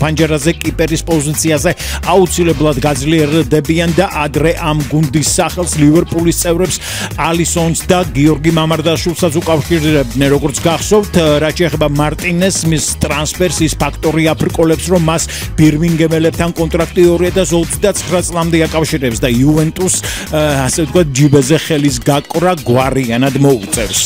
ფანჯარაზე კიპერის პოზიციაზე აუცილებლად გაძლიერდებიან და ადრე ამ გუნდის სახელს ლივერპულის წევრებს ალისონს და გიორგი მამარდაშვილსაც უკავშირდებდნენ. როგორც გახსოვთ, რაც შეეხება მარტინეს, მის ტრანსფერს ის ფაქტორი აფრიკოლებს, რომ მას ბირმინგემელებთან კონტრაქტი 2029 წლამდე აკავშირებს და იუვენტუს ასე ვთქვათ ჯიბეზე ხელის გაკვრა გვარიანად მოუწევს.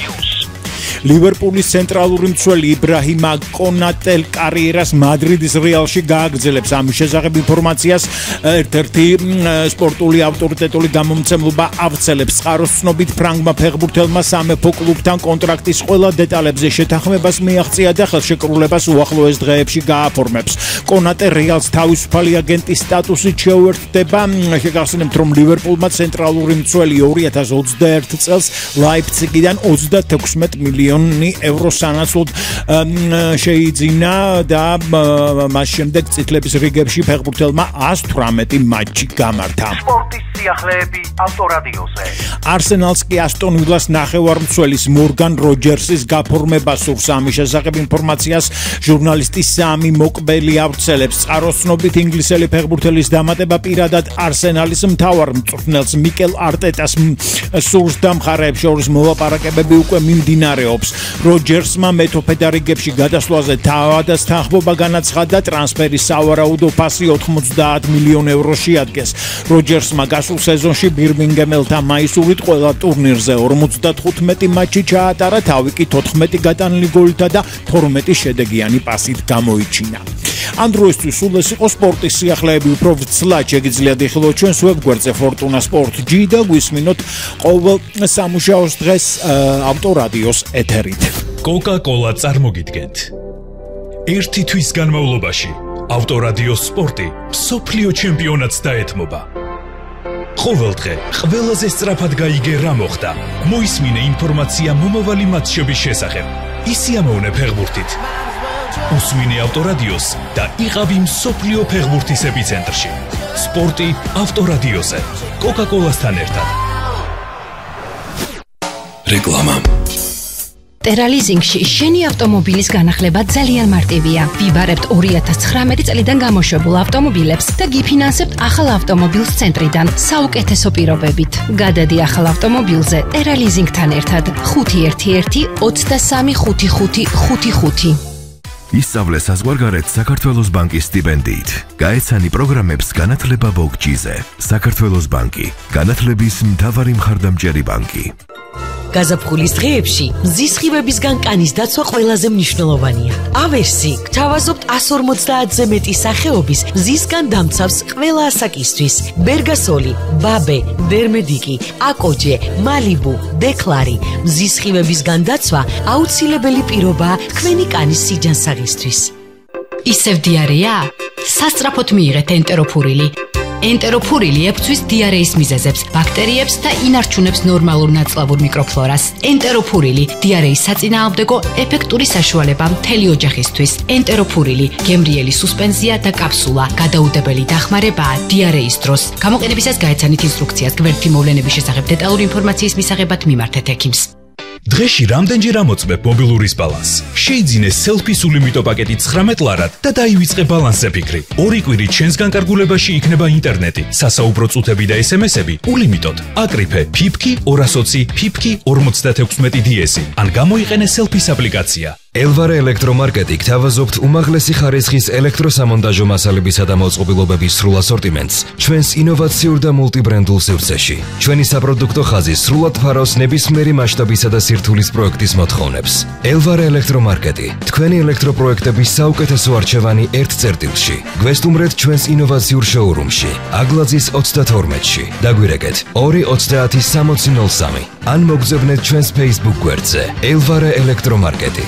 ლივერპულის ცენტრალური მცველი იბრაჰიმა კონატელ კარიერას მადრიდის რეალში გააგრძელებს. ამის შესახებ ინფორმაციას ერთ-ერთი სპორტული ავტორიტეტული გამომცემლობა ავრცელებს. წყაროს ცნობით ფრანგმა ფეხბურთელმა სამეფო კლუბთან კონტრაქტის ყველა დეტალებზე შეთანხმებას მიაღწია და ხელშეკრულებას უახლოეს დღეებში გააფორმებს. კონატე რეალს თავისუფალი აგენტის სტატუსით შეუერთდება. შეგახსენებთ, რომ ლივერპულმა ცენტრალური მცველი 2021 წელს ლაიფციგიდან 36 მილიონი ევროს სანაცვლოდ შეიძინა და მას შემდეგ წითლების რიგებში ფეხბურთელმა 118 მატჩი გამართა. სპორტის სიახლეები ავტორადიოზე. არსენალს კი ასტონ ვილას ნახევარმცველის მორგან როჯერსის გაფორმება სურს. ამის შესახებ ინფორმაციას ჟურნალისტი სამი მოკბელი ავრცელებს. წყაროს ცნობით ინგლისელი ფეხბურთელის დამატება პირადად არსენალის მთავარ მწვრთნელს მიკელ არტეტას სურს და მხარეებს შორის მოლაპარაკებები უკვე მიმდინარეობს. როჯერსმა მეთოფე რიგებში გადასვლაზე თავადაც თანხმობა განაცხადა, ტრანსფერის სავარაუდო ფასი 90 მილიონ ევროს შეადგენს. როჯერსმა გასულ სეზონში ბირმინგემელთან მაისურით ყველა ტურნირზე 55 მატჩი ჩაატარა, თავი კი 14 გატანილი გოლითა და 12 შედეგიანი პასით გამოიჩინა. ამ დროისთვის სულ ეს იყო სპორტის სიახლეები. უფრო ვცლად შეგიძლიათ იხილოთ ჩვენს ვებგვერდზე Fortuna Sport G და გვისმინოთ ყოველ სამუშაოს დღეს ავტორადიოს ეთერით. Coca-Cola წარმოგიდგენთ. ერთი თვის განმავლობაში ავტორადიოს სპორტი მსოფლიო ჩემპიონატს დაეთმობა. ყოველდღე ყველაზე სწრაფად გაიგე რა მოხდა. მოისმინე ინფორმაცია მომავალი მატჩების შესახებ. ისიამოვნე ფეხბურთით. უსმინე ავტორადიოს და იყავი მსოფლიო ფეხბურთის ეპიცენტრში. სპორტი ავტორადიოზე. Coca-Cola-სთან ერთად. რეკლამა. ტერალიზინგში შენი ავტომობილის განახლება ძალიან მარტივია. ვიბარებთ 2019 წლიდან გამოშვებულ ავტომობილებს და გიფინანსებთ ახალ ავტომობილს ცენტრიდან საუკეთესო პირობებით. გადადი ახალ ავტომობილზე ტერალიზინგთან ერთად 511 23 55 55. ისწავლე საზღვარგარეთ საქართველოს ბანკის სტიპენდიით. გაეცანი პროგრამებს განათლება ბოგჯიზე. საქართველოს ბანკი, განათლების მთავარი მხარდამჭერი ბანკი. გაზაფხულის დღეებში მზის სხივებისგან კანის დაცვა ყველაზე მნიშვნელოვანია. ავერსი გთავაზობთ 150-ზე მეტი სახეობის მზისგან დამცავს ყველა ასაკისთვის. ბერგასოლი, ბაბე, დერმედიკი, აკოჯე, მალიბუ, დეკლარი. მზის სხივებისგან დაცვა აუცილებელი პირობაა თქვენი კანის სიჯანსაღისთვის. ისევ დიარეა? სასწრაფოდ მიიღეთ ენტეროფურილი. ენტეროფურილი ებრძვის დიარეის მიზეზებს, ბაქტერიებს და ინარჩუნებს ნორმალურ ნაწლავურ მიკროფლორას. ენტეროფურილი დიარეის საწინააღმდეგო ეფექტური საშუალება მთელი ოჯახისთვის. ენტეროფურილი გემრიელი სუსპენზია და კაფსულა, გადაუდებელი დახმარებაა დიარეის დროს. გამოყენებისას გაეცანით ინსტრუქციას. გვერდითი მოვლენების შესახებ დეტალური ინფორმაციის მისაღებად მიმართეთ ექიმს. დღეში რამდენჯერ ამოწმებ მობილურის ბალანსს? შეიძინე სელფის ულიმიტო პაკეტი 19 ლარად და დაივიწყე ბალანსზე ფიქრი. ორი კვირით შენს განკარგულებაში იქნება ინტერნეტი, სასაუბრო წუთები და SMS-ები ულიმიტოდ. აკრიფე ფიფკი 220 ფიფკი 56 DS-ი. ან გამოიყენე სელფის აპლიკაცია. ელვარე ელექტრომარკეტი გთავაზობთ უმაღლესი ხარისხის ელექტროსამონტაჟო მასალებისა და მოწყობილობების სრულ ასორტიმენტს ჩვენს ინოვაციურ და მულტიბრენდულ სივრცეში. ჩვენი საპროდუქტო ხაზი სრულად ფარავს ნებისმიერი მასშტაბისა და სირთულის პროექტის მოთხოვნებს. ელვარე ელექტრომარკეტი, თქვენი ელექტროპროექტების საუკეთესო არჩევანი ერთ წერტილში. გვესტუმრეთ ჩვენს ინოვაციურ შოურუმში, აგლაძის 32-ში. დაგვირეკეთ 230-6003 ან მოგზავნეთ ჩვენს Facebook გვერდზე ელვარე ელექტრომარკეტი.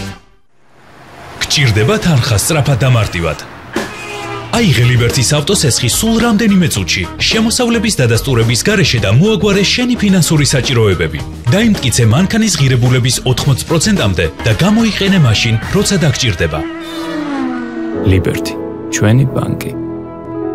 გჭირდება თანხა სწრაფად და მარტივად. აიღე ლიბერტის ავტოსესხი სულ რამდენიმე წუთში, შემოსავლების დადასტურების გარეშე და მოაგვარე შენი ფინანსური საჭიროებები. დაიმტკიცე მანქანის ღირებულების 80%-მდე და გამოიყენე მაშინ, როცა დაგჭირდება. ლიბერტი, ჩვენი ბანკი.